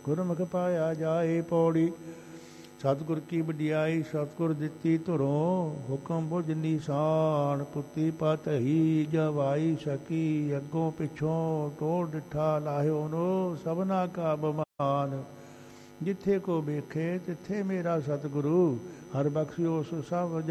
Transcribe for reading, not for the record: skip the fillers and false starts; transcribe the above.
ਗੁਰਮੁਖ ਪਾਇਆ ਜਾਏ ਪੌੜੀ। ਸਤਿਗੁਰ ਕੀ ਵਡਿਆਈ ਸਤਿਗੁਰ ਦਿੱਤੀ ਧੁਰੋਂ, ਹੁਕਮ ਬੁਝ ਨਿਸ਼ਾਨ ਪੁੱਤੀ ਪਤਹੀ ਜਵਾਈ ਸਕੀ। ਅੱਗੋਂ ਪਿੱਛੋਂ ਟੋੜ ਡਿਠਾ ਲਾਹਿਓ ਨੋ, ਸਭਨਾ ਕਾ ਬਮਾਨ। ਜਿੱਥੇ ਕੋ ਵੇਖੇ ਤਿੱਥੇ ਮੇਰਾ ਸਤਿਗੁਰੂ, ਹਰ ਬਖਸ਼ਿਓ ਸੋ ਸਭ